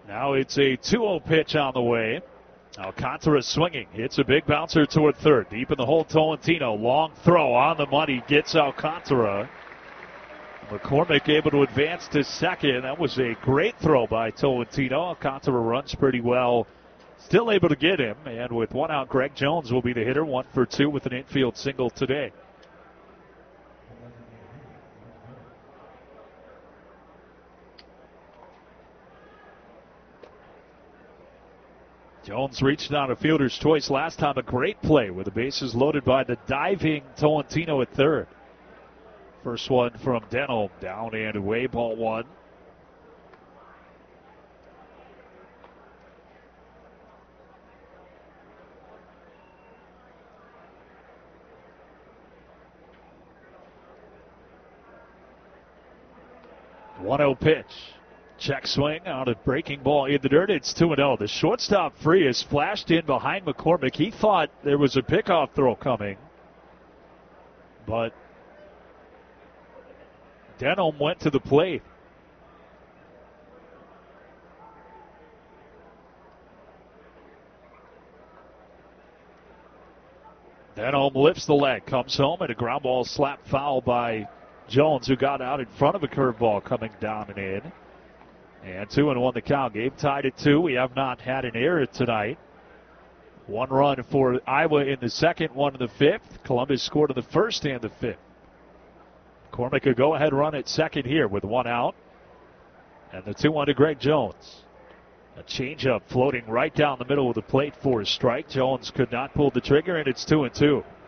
Now it's a 2-0 pitch on the way. Alcantara swinging. Hits a big bouncer toward third. Deep in the hole, Tolentino. Long throw on the money. Gets Alcantara. McCormick able to advance to second. That was a great throw by Tolentino. Alcantara runs pretty well. Still able to get him. And with one out, Greg Jones will be the hitter. 1 for 2 with an infield single today. Jones reached out a fielder's choice last time. A great play with the bases loaded by the diving Tolentino at third. First one from Denholm, down and away, ball one. One-0 pitch. Check swing on a breaking ball in the dirt. It's 2-0. The shortstop Frias flashed in behind McCormick. He thought there was a pickoff throw coming, but Denholm went to the plate. Denholm lifts the leg, comes home, and a ground ball slap foul by Jones, who got out in front of a curveball coming down and in. And 2-1 the count. Game tied at 2. We have not had an error tonight. 1 run for Iowa in the second, 1 in the fifth. Columbus scored in the first and the fifth. McCormick a go-ahead run at second here with 1 out. And the 2-1 to Greg Jones. A changeup floating right down the middle of the plate for a strike. Jones could not pull the trigger, and it's 2-2.